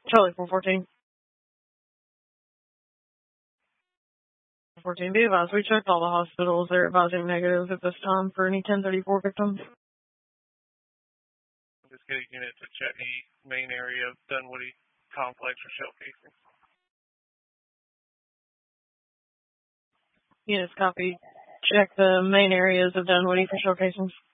Charlie 414. 14, be advised, we checked all the hospitals. They're advising negative at this time for any 1034 victims. Just get a unit to check the main area of Dunwoody complex for shell casing. Units copy. Check the main areas of Dunwoody for shell casings.